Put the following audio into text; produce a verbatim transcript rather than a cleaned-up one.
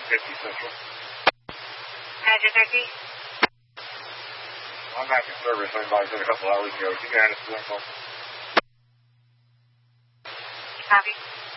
fifty Central. Badger thirty. I'm back in service. I invited a couple hours ago. You got us. Copy.